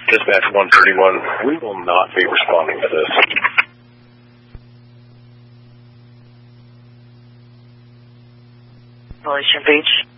Dispatch 131, we will not be responding to this. Relation Beach.